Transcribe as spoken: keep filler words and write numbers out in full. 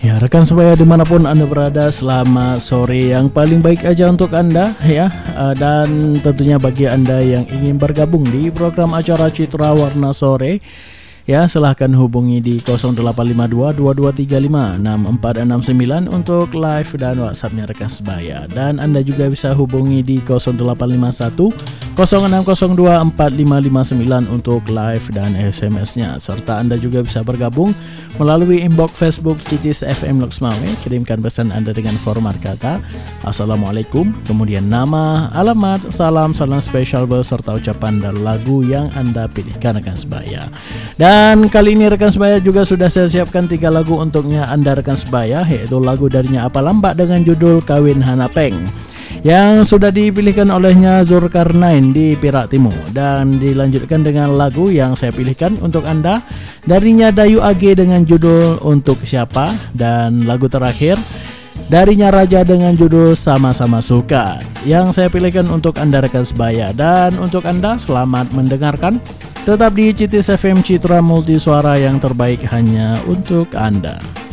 Ya, rekan sebaya dimanapun Anda berada, selamat sore yang paling baik aja untuk Anda ya. Uh, dan tentunya bagi Anda yang ingin bergabung di program acara Citra Warna Sore, ya silahkan hubungi di nol delapan lima dua dua dua tiga lima enam empat enam sembilan untuk live dan WhatsAppnya rekan sebaya. Dan Anda juga bisa hubungi di nol delapan lima satu nol enam nol dua empat lima lima sembilan untuk live dan S M S-nya. Serta Anda juga bisa bergabung melalui inbox Facebook Cicis F M Loksmawe. Kirimkan pesan Anda dengan format kata Assalamualaikum, kemudian nama, alamat, salam, salam spesial beserta ucapan dan lagu yang Anda pilihkan rekan sebaya. Dan kali ini rekan sebaya juga sudah saya siapkan tiga lagu untuknya Anda rekan sebaya, yaitu lagu darinya Apa Lambak dengan judul Kawin Hanapeng yang sudah dipilihkan olehnya Zulkarnain di Perak Timur, dan dilanjutkan dengan lagu yang saya pilihkan untuk Anda darinya Dayu A G dengan judul Untuk Siapa, dan lagu terakhir darinya Raja dengan judul Sama-Sama Suka yang saya pilihkan untuk Anda rekan sebaya. Dan untuk Anda selamat mendengarkan, tetap di Citis F M Citra Multi Suara yang terbaik hanya untuk Anda.